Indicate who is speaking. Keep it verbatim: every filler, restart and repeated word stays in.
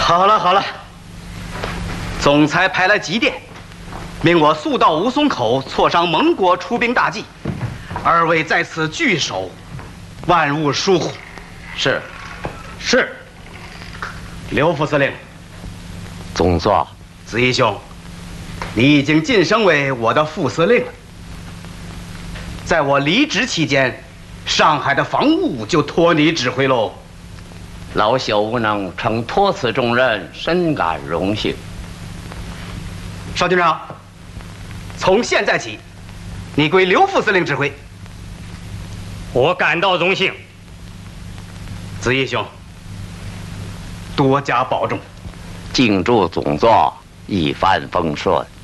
Speaker 1: 好了好了，总裁派来急电，命我速到吴淞口挫伤蒙国出兵大计，二位在此据守，万勿疏忽。
Speaker 2: 是，
Speaker 1: 是。刘副司令，
Speaker 2: 总座，
Speaker 1: 子义兄，你已经晋升为我的副司令了。在我离职期间，上海的防务就托你指挥喽。
Speaker 2: 老朽无能，承托此重任，深感荣幸。
Speaker 1: 邵军长，从现在起，你归刘副司令指挥。
Speaker 3: 我感到荣幸。
Speaker 1: 子义兄，多加保重。
Speaker 2: 敬祝总座一帆风顺。